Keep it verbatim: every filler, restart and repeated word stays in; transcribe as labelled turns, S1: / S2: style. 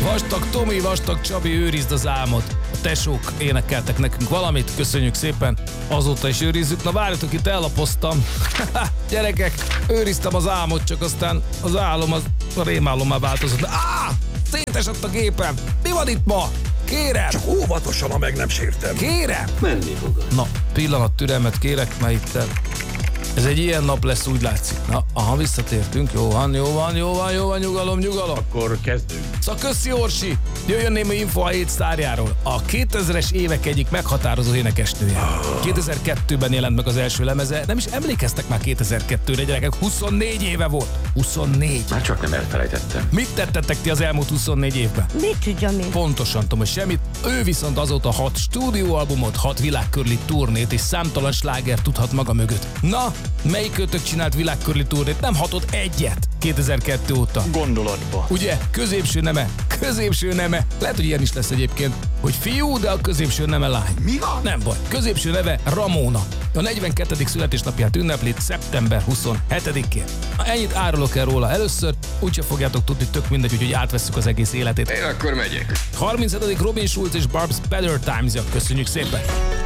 S1: Vastag Tomi, Vastag Csabi, őrizd az álmot. A tesók énekeltek nekünk valamit, köszönjük szépen, azóta is őrizzük. Na várjatok, itt ellapoztam. Gyerekek, őriztem az álmot, csak aztán az álom az a rémálommá változott. Á, szétesett a gépem. Mi van itt ma? Kérem!
S2: Csak óvatosan, ha meg nem sértem.
S1: Kérem!
S3: Menni fogod.
S1: Na, pillanat türelmet kérek, mert itt ez egy ilyen nap lesz, úgy látszik. Na, aha, visszatértünk. Jó van, jó van, jó van, jó van, nyugalom, nyugalom.
S2: Akkor kezdünk.
S1: Szóval köszi, Orsi! Jöjjön némi info a hét sztárjáról. A kétezres évek egyik meghatározó énekesnője. kétezer-kettőben jelent meg az első lemeze. Nem is emlékeztek már kétezer-kettőre, gyerekek. huszonnégy éve volt. huszonnégy.
S3: Már csak nem elfelejtettem.
S1: Mit tettetek ti az elmúlt huszonnégy évben?
S4: Mit tudja mi?
S1: Pontosan tudom, hogy semmit. Ő viszont azóta hat stúdióalbumot, hat világkörüli turnét és számtalan sláger tudhat maga mögött. Na, melyik kötök csinált világkörüli turnét? Nem hatott egyet kétezer-kettő óta.
S2: Gondolatba.
S1: Ugye? Középső neme. Középső neme. Lehet, hogy ilyen is lesz egyébként, hogy fiú, de a középső neme lány.
S2: Mi van?
S1: Nem baj. Középső neve Ramona. A negyvenkettedik születésnapját ünnepli szeptember huszonhetedikén. Na, ennyit árulok el róla először, úgyse fogjátok tudni, tök mindegy, úgyhogy átvesszük az egész életét.
S3: Én akkor megyek.
S1: harminchetedik Robin Schulz és Barb's Better Times-ja. Köszönjük szépen!